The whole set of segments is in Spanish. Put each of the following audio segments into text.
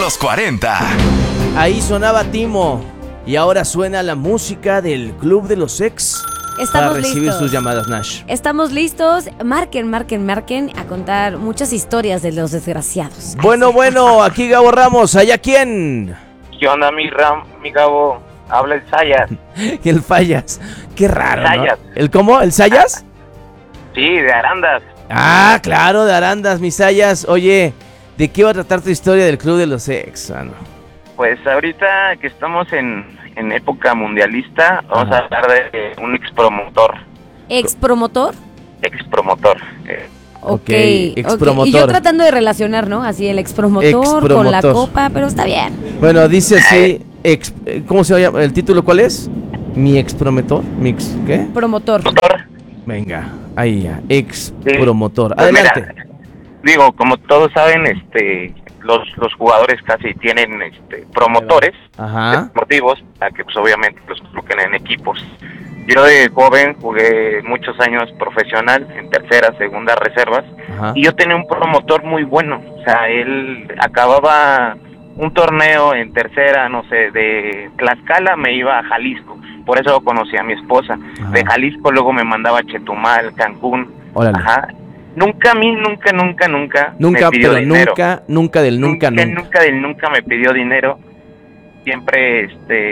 los 40. Ahí sonaba Timo y ahora suena la música del Club de los Ex. Estamos para recibir listos. sus llamadas, Nash. Estamos listos. Marquen a contar muchas historias de los desgraciados. Bueno, aquí Gabo Ramos. ¿Allá quién? ¿Qué onda, mi Gabo? Habla el Sayas. El Fallas. Qué raro, Sayas. ¿no? ¿El cómo? ¿El Sayas? Sí, de Arandas. Ah, claro, de Arandas, mis Sayas. Oye, ¿de qué va a tratar tu historia del Club de los Ex? Pues ahorita que estamos en época mundialista, vamos a hablar de un expromotor. ¿Expromotor? Expromotor. Ok, expromotor. Y yo tratando de relacionar, ¿no? Así el expromotor con la copa, pero está bien. Bueno, dice así, ¿cómo se llama? ¿El título cuál es? Mi expromotor. ¿Qué? Promotor. Venga, ahí ya, expromotor. Pues Adelante. mira, digo, como todos saben, los jugadores casi tienen promotores deportivos, a que pues obviamente los coloquen en equipos. Yo de joven jugué muchos años profesional en tercera, segunda reservas. Y yo tenía un promotor muy bueno. O sea, él acababa un torneo en tercera, no sé, de Tlaxcala me iba a Jalisco. Por eso conocí a mi esposa. De Jalisco luego me mandaba a Chetumal, Cancún. Órale. Nunca me pidió pero dinero. Nunca me pidió dinero. Siempre,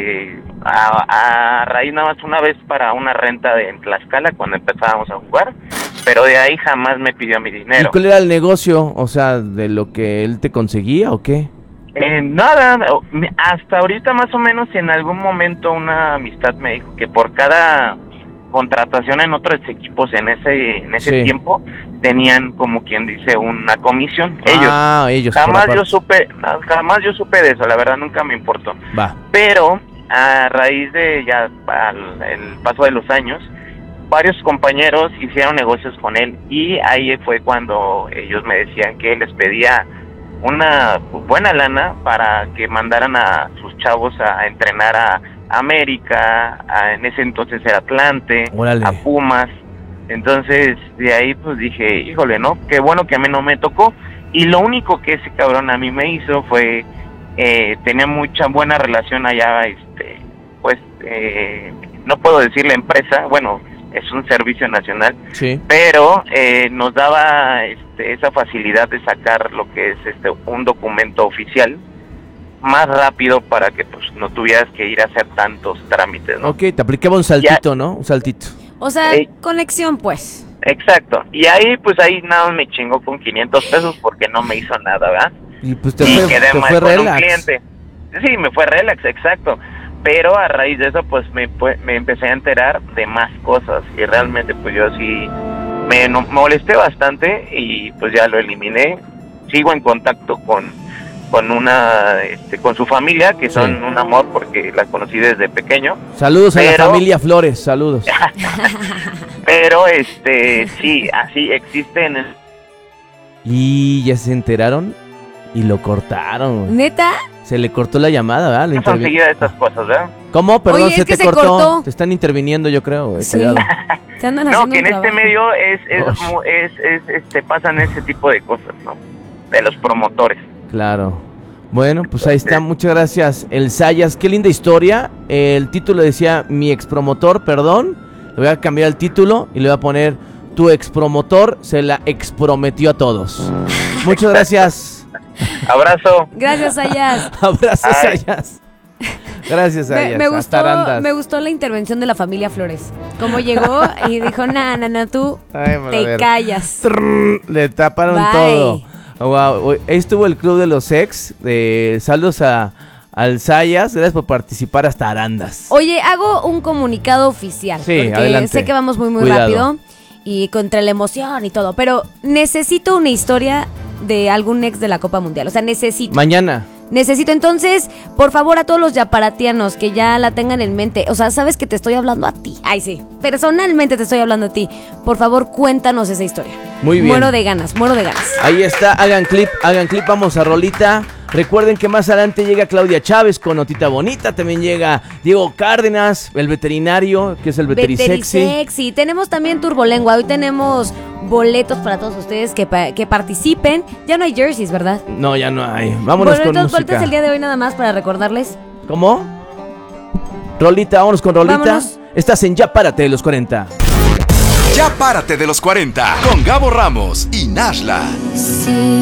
a raíz nada más una vez para una renta en Tlaxcala cuando empezábamos a jugar, pero de ahí jamás me pidió mi dinero. ¿Y cuál era el negocio? O sea, ¿de lo que él te conseguía o qué? Nada, hasta ahorita más o menos en algún momento una amistad me dijo que por cada contratación en otros equipos en ese tiempo tenían, como quien dice, una comisión. Ellos jamás yo supe de eso, la verdad nunca me importó. Pero a raíz de el paso de los años, varios compañeros hicieron negocios con él y ahí fue cuando ellos me decían que les pedía una buena lana para que mandaran a sus chavos a entrenar a América, en ese entonces era Atlante, a Pumas. Entonces de ahí pues dije, híjole, ¿no? Qué bueno que a mí no me tocó. Y lo único que ese cabrón a mí me hizo fue tenía mucha buena relación allá, no puedo decir la empresa, bueno, es un servicio nacional, pero nos daba esa facilidad de sacar lo que es un documento oficial más rápido para que pues no tuvieras que ir a hacer tantos trámites, ¿no? Ok, te aplicaba un saltito, ¿no? Un saltito. O sea, conexión, pues. Exacto. Y ahí nada más me chingó con 500 pesos porque no me hizo nada, ¿verdad? Y pues te fue con relax. Un cliente. Sí, me fue relax, exacto. Pero a raíz de eso, pues me empecé a enterar de más cosas. Y realmente, pues yo sí me molesté bastante y pues ya lo eliminé. Sigo en contacto con su familia, que son un amor porque la conocí desde pequeño. Saludos a la familia Flores, saludos. Pero sí, así existen. Y ya se enteraron y lo cortaron. ¿Neta? Se le cortó la llamada, ¿verdad? No son seguidas estas cosas, ¿verdad? ¿Cómo? Perdón, Oye, se te cortó. Te están interviniendo, yo creo. Sí. Se andan no, haciendo que en trabajo. este medio pasan ese tipo de cosas, ¿no? De los promotores. Claro. Bueno, pues ahí está. Muchas gracias, el Sayas. Qué linda historia. El título decía mi expromotor, perdón. Le voy a cambiar el título y le voy a poner tu expromotor se la exprometió a todos. Muchas gracias. Abrazo. Gracias, Sayas. Abrazo, Sayas. Gracias, Sayas. Me gustó la intervención de la familia Flores. Cómo llegó y dijo, no, tú te callas. Le taparon todo. Wow. Ahí estuvo el Club de los Ex. Saludos al Sayas. Gracias por participar hasta Arandas. Oye, hago un comunicado oficial. Sí, porque adelante. sé que vamos muy rápido y contra la emoción y todo, pero necesito una historia de algún ex de la Copa Mundial. O sea, necesito. Mañana. Necesito, entonces, por favor, a todos los yaparatianos que ya la tengan en mente. O sea, sabes que te estoy hablando a ti. Ay, sí. Personalmente te estoy hablando a ti. Por favor, cuéntanos esa historia. Muy bien. Muero de ganas. Ahí está, hagan clip, vamos a rolita. Recuerden que más adelante llega Claudia Chávez con Notita Bonita. También llega Diego Cárdenas, el veterinario, que es el Veterisexy. Veterisexy. Tenemos también Turbolengua. Hoy tenemos boletos para todos ustedes que participen. Ya no hay jerseys, ¿verdad? No, ya no hay. Vámonos con música. Boletos el día de hoy nada más para recordarles. ¿Cómo? Rolita, vámonos con Rolita. Vámonos. Estás en Ya Párate de los 40. Ya Párate de los 40 con Gabo Ramos y Nashla. Sí.